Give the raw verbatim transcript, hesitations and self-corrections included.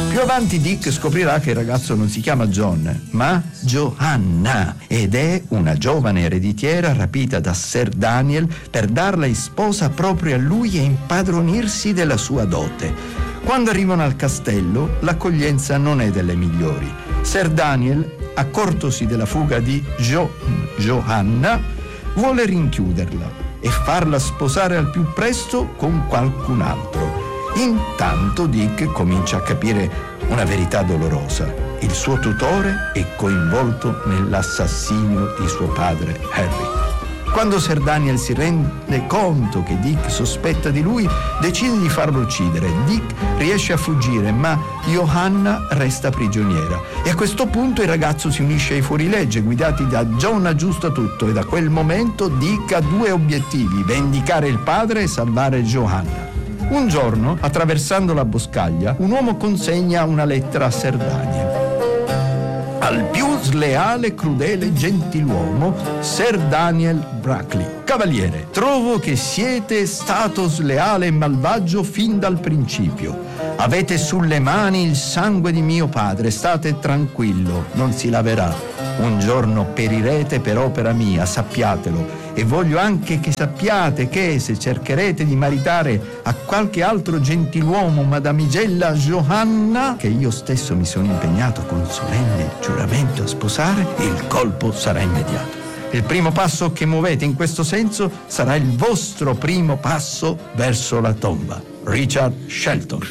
Più avanti Dick scoprirà che il ragazzo non si chiama John, ma Johanna, ed è una giovane ereditiera rapita da Sir Daniel per darla in sposa proprio a lui e impadronirsi della sua dote. Quando arrivano al castello, l'accoglienza non è delle migliori. Sir Daniel, accortosi della fuga di jo- Johanna, vuole rinchiuderla e farla sposare al più presto con qualcun altro. Intanto Dick comincia a capire una verità dolorosa. Il suo tutore è coinvolto nell'assassinio di suo padre Harry. Quando Sir Daniel si rende conto che Dick sospetta di lui, decide di farlo uccidere. Dick riesce a fuggire, ma Johanna resta prigioniera. E a questo punto il ragazzo si unisce ai fuorilegge guidati da John Aggiustatutto, e da quel momento Dick ha due obiettivi: vendicare il padre e salvare Johanna. Un giorno, attraversando la boscaglia, un uomo consegna una lettera a Sir Daniel. Al più sleale, crudele gentiluomo, Sir Daniel Brackley. Cavaliere, trovo che siete stato sleale e malvagio fin dal principio. Avete sulle mani il sangue di mio padre, state tranquillo, non si laverà. Un giorno perirete per opera mia, sappiatelo. E voglio anche che sappiate che se cercherete di maritare a qualche altro gentiluomo madamigella Johanna, che io stesso mi sono impegnato con solenne giuramento a sposare, il colpo sarà immediato. Il primo passo che muovete in questo senso sarà il vostro primo passo verso la tomba. Richard Shelton.